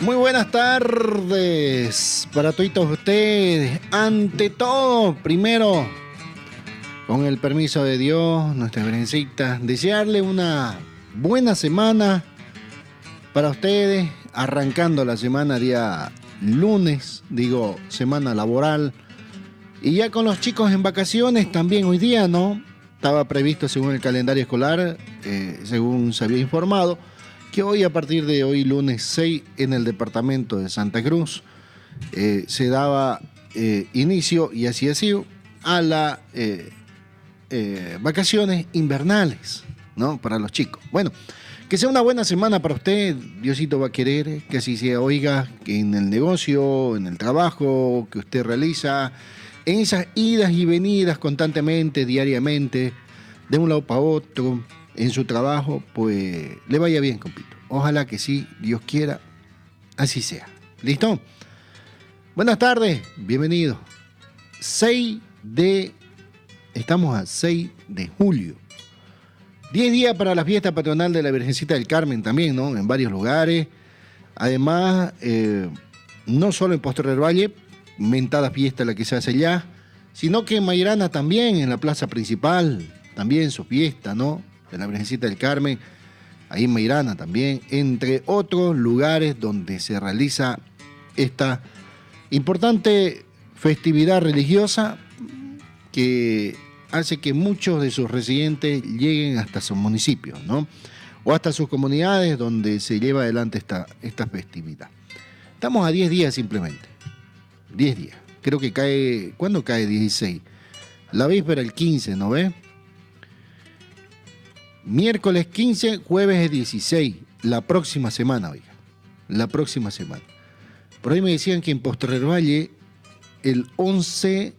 Muy buenas tardes para todos ustedes. Ante todo, primero, con el permiso de Dios, nuestra Virgencita, desearle una buena semana para ustedes, arrancando la semana día lunes, digo, semana laboral. Y ya con los chicos en vacaciones también hoy día, ¿no? Estaba previsto según el calendario escolar, según se había informado, que hoy, a partir de hoy, lunes 6, en el departamento de Santa Cruz, se daba inicio, y así ha sido, a las vacaciones invernales, ¿no? Para los chicos. Bueno, que sea una buena semana para usted. Diosito va a querer que así sea. Oiga, que en el negocio, en el trabajo que usted realiza, en esas idas y venidas constantemente, diariamente, de un lado para otro, en su trabajo, pues le vaya bien, compito. Ojalá que sí, Dios quiera, así sea. ¿Listo? Buenas tardes, bienvenidos. Estamos a 6 de julio. 10 días para la fiesta patronal de la Virgencita del Carmen también, ¿no? En varios lugares. Además, no solo en Postre del Valle, mentada fiesta la que se hace allá, sino que en Mairana también, en la plaza principal, también su fiesta, ¿no? De la Virgencita del Carmen, ahí en Mairana también, entre otros lugares donde se realiza esta importante festividad religiosa que hace que muchos de sus residentes lleguen hasta sus municipios, ¿no? O hasta sus comunidades donde se lleva adelante esta festividad. Estamos a 10 días simplemente. 10 días. Creo que cae... ¿Cuándo cae 16? La víspera el 15, ¿no ves? Miércoles 15, jueves 16. La próxima semana, oiga. La próxima semana. Por ahí me decían que en Postrer Valle el 11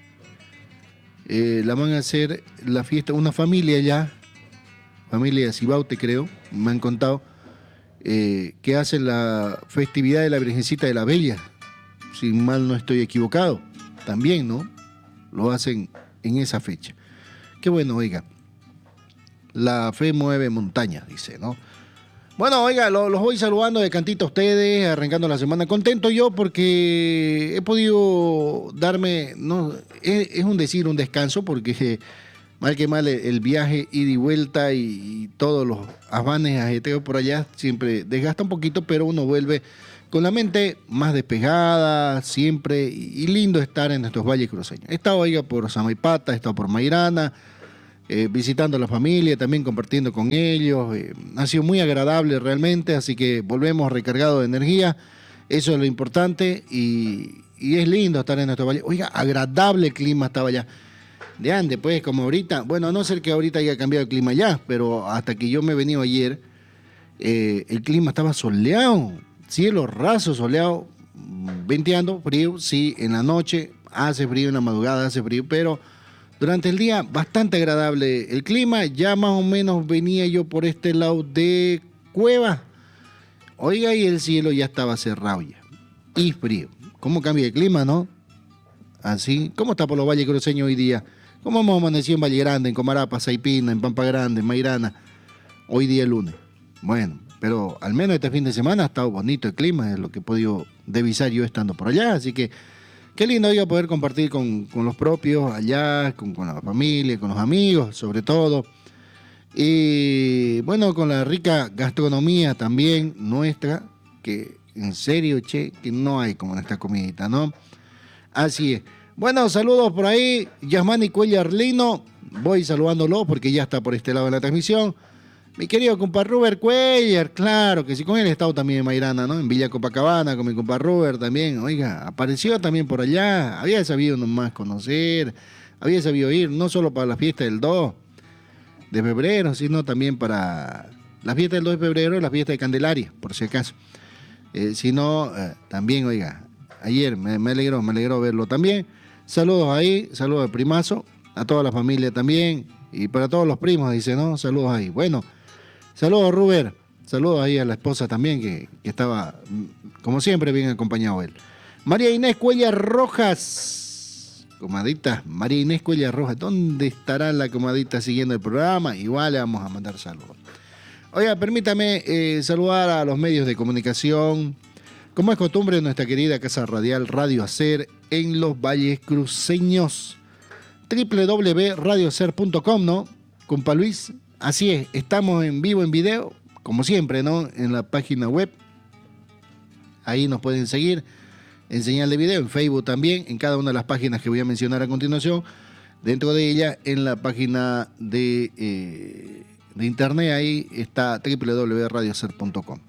la van a hacer la fiesta, una familia allá, familia Cibaute creo, me han contado, que hacen la festividad de la Virgencita de la Bella. Si mal no estoy equivocado, también, ¿no? Lo hacen en esa fecha. Qué bueno, oiga. La fe mueve montañas, dice, ¿no? Bueno, oiga, los voy saludando de cantito a ustedes, arrancando la semana. Contento yo porque he podido darme, no, es un decir, un descanso, porque mal que mal el viaje, ida y vuelta y todos los afanes, ajetreos por allá siempre desgasta un poquito, pero uno vuelve con la mente más despejada siempre, y lindo estar en estos valles cruceños. He estado, oiga, por Samaipata, he estado por Mairana, visitando a la familia, también compartiendo con ellos. Ha sido muy agradable realmente, así que volvemos recargados de energía. Eso es lo importante, y es lindo estar en estos valles. Oiga, agradable clima estaba allá. De antes, pues, como ahorita, bueno, a no ser que ahorita haya cambiado el clima ya, pero hasta que yo me he venido ayer, el clima estaba soleado. Cielo raso, soleado, venteando, frío, sí, en la noche hace frío, en la madrugada hace frío, pero durante el día bastante agradable el clima. Ya más o menos venía yo por este lado de Cueva, oiga, y el cielo ya estaba cerrado ya, y frío. ¿Cómo cambia el clima, no? Así, ¿cómo está por los valles cruceños hoy día? ¿Cómo hemos amanecido en Valle Grande, en Comarapa, Saipina, en Pampa Grande, en Mairana, hoy día lunes? Bueno, pero al menos este fin de semana ha estado bonito el clima, es lo que he podido divisar yo estando por allá, así que qué lindo iba a poder compartir con los propios allá, con la familia, con los amigos, sobre todo. Y bueno, con la rica gastronomía también nuestra, que en serio, che, que no hay como en esta comidita, ¿no? Así es. Bueno, saludos por ahí, Yasmani Cuellar Lino, voy saludándolo porque ya está por este lado de la transmisión. Mi querido compa Robert Cuellar, claro que sí, con él he estado también en Mairana, ¿no? En Villa Copacabana, con mi compa Robert también. Oiga, apareció también por allá, había sabido nomás conocer, había sabido ir, no solo para la fiesta del 2 de febrero, sino también para la fiesta del 2 de febrero, la fiesta de Candelaria, por si acaso. Sino, también, oiga, ayer me alegró verlo también. Saludos ahí, saludos al primazo, a toda la familia también, y para todos los primos, dice, ¿no? Saludos ahí. Bueno, saludos, Ruber. Saludos ahí a la esposa también, que estaba, como siempre, bien acompañado él. María Inés Cuellar Rojas. Comadita, María Inés Cuellar Rojas. ¿Dónde estará la comadita siguiendo el programa? Igual le vamos a mandar saludos. Oiga, permítame saludar a los medios de comunicación, Como es costumbre, nuestra querida casa radial Radio Hacer en los Valles Cruceños. www.radiohacer.com, ¿no? Compa Luis, así es, estamos en vivo en video, como siempre, ¿no? En la página web. Ahí nos pueden seguir en señal de video, en Facebook también, en cada una de las páginas que voy a mencionar a continuación. Dentro de ella, en la página de internet, ahí está www.radiohacer.com.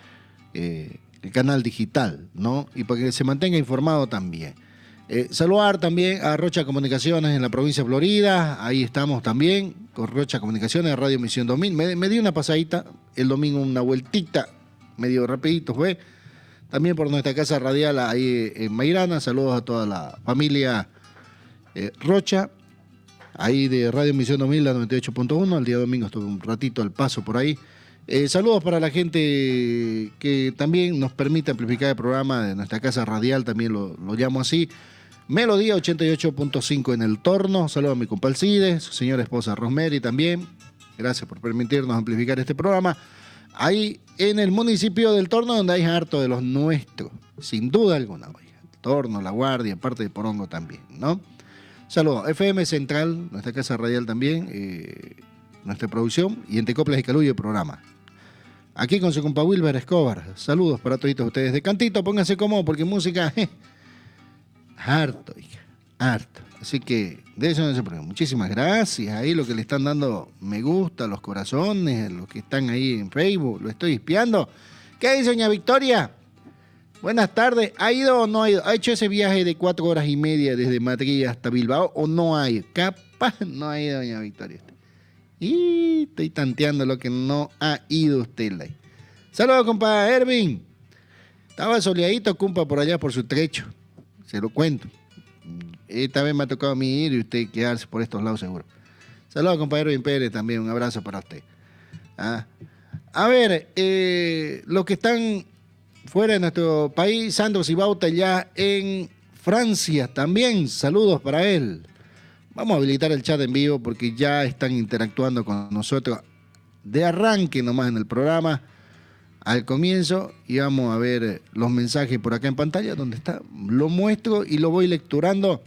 El canal digital, ¿no? Y para que se mantenga informado también. Saludar también a Rocha Comunicaciones en la provincia de Florida. Ahí estamos también con Rocha Comunicaciones, Radio Misión 2000. Me di una pasadita el domingo, una vueltita, medio rapidito fue. También por nuestra casa radial ahí en Mairana. Saludos a toda la familia Rocha, ahí de Radio Misión 2000, la 98.1. El día domingo estuve un ratito al paso por ahí. Saludos para la gente que también nos permite amplificar el programa de nuestra casa radial, también lo llamo así. Melodía 88.5 en el Torno. Saludos a mi compa Alcides, su señora esposa Rosemary también. Gracias por permitirnos amplificar este programa. Ahí en el municipio del Torno, donde hay harto de los nuestros, sin duda alguna. El Torno, La Guardia, parte de Porongo también, ¿no? Saludos. FM Central, nuestra casa radial también, nuestra producción, y en Tecoplas y Caluyo el programa. Aquí con su compa Wilber Escobar. Saludos para todos ustedes. De cantito, pónganse cómodos porque música, harto, hija, harto. Así que de eso no se preocupen. Muchísimas gracias. Ahí lo que le están dando me gusta, los corazones, los que están ahí en Facebook, lo estoy espiando. ¿Qué dice doña Victoria? Buenas tardes. ¿Ha ido o no ha ido? ¿Ha hecho ese viaje de 4 horas y media desde Madrid hasta Bilbao o no ha ido? Capaz no ha ido doña Victoria. Y estoy tanteando lo que no ha ido usted. Saludos, compa Ervin. Estaba soleadito, compa, por allá por su trecho. Se lo cuento. Esta vez me ha tocado a mí ir y usted quedarse por estos lados seguro. Saludos, compa Ervin Pérez también. Un abrazo para usted. A ver, los que están fuera de nuestro país, Sandro Sibauta ya en Francia también. Saludos para él. Vamos a habilitar el chat en vivo porque ya están interactuando con nosotros de arranque nomás en el programa al comienzo, y vamos a ver los mensajes por acá en pantalla donde está, lo muestro y lo voy lecturando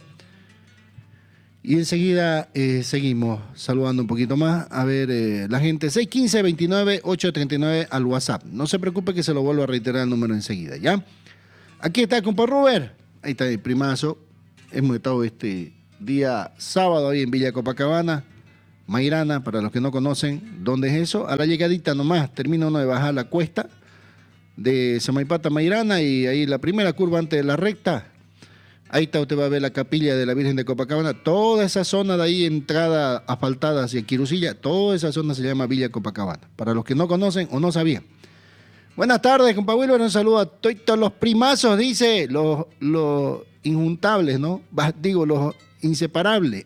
y enseguida seguimos saludando un poquito más. A ver, la gente 615-29-839 al WhatsApp, no se preocupe que se lo vuelvo a reiterar el número enseguida, ¿ya? Aquí está compa Robert, ahí está el primazo. Hemos estado este día sábado ahí en Villa Copacabana, Mairana, para los que no conocen dónde es eso, a la llegadita nomás, termina uno de bajar la cuesta de Samaipata Mairana y ahí la primera curva antes de la recta, ahí está, usted va a ver la capilla de la Virgen de Copacabana, toda esa zona de ahí, entrada asfaltada hacia Quirusilla, toda esa zona se llama Villa Copacabana, para los que no conocen o no sabían. Buenas tardes, compa Wilber, un saludo a todos los primazos, dice, los injuntables, ¿no? Digo, los inseparables.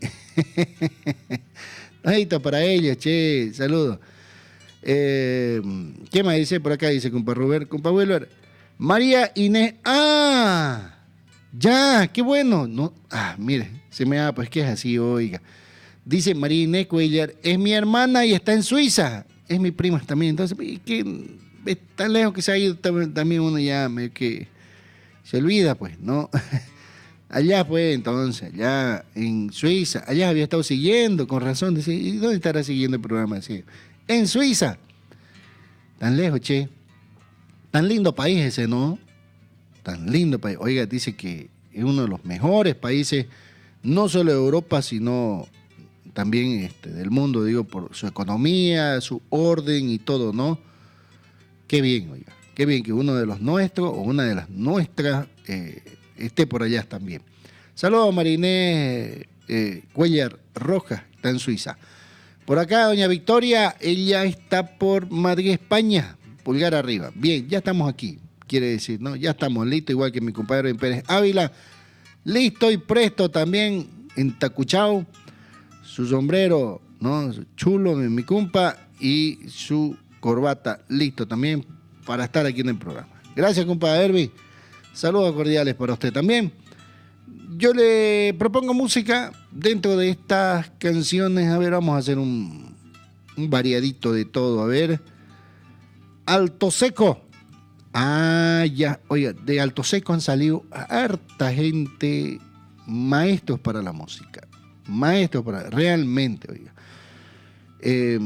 Ahí está para ellos, che, saludos. ¿Qué más dice por acá? Dice compa Robert, compa Wilber. María Inés. ¡Ah! Ya, qué bueno. No, mire, se me da, pues que es así, oiga. Dice María Inés Cuellar, es mi hermana y está en Suiza. Es mi prima también. Entonces, ¿qué? Es tan lejos que se ha ido también uno ya, que se olvida, pues, ¿no? Allá fue entonces, allá en Suiza, allá había estado siguiendo, con razón, dice, ¿y dónde estará siguiendo el programa? Decía, en Suiza, tan lejos, che, tan lindo país ese, ¿no? Tan lindo país. Oiga, dice que es uno de los mejores países, no solo de Europa, sino también del mundo, digo, por su economía, su orden y todo, ¿no? Qué bien, oiga, qué bien que uno de los nuestros o una de las nuestras esté por allá también. Saludos a Mariné Cuellar Rojas, está en Suiza. Por acá, doña Victoria, ella está por Madrid, España, pulgar arriba. Bien, ya estamos aquí, quiere decir, ¿no? Ya estamos listos, igual que mi compadre Pérez Ávila. Listo y presto también, entacuchado, su sombrero, ¿no? Chulo, mi compa, y su corbata, listo también para estar aquí en el programa. Gracias, compa Herbie. Saludos cordiales para usted también. Yo le propongo música dentro de estas canciones. A ver, vamos a hacer un variadito de todo. A ver. Alto Seco. Ah, ya. Oiga, de Alto Seco han salido harta gente, maestros para la música. Maestros para... Realmente, oiga. Eh,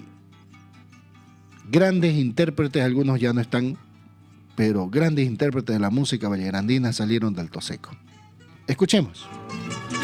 Grandes intérpretes, algunos ya no están, pero grandes intérpretes de la música vallegrandina salieron de Alto Seco. Escuchemos.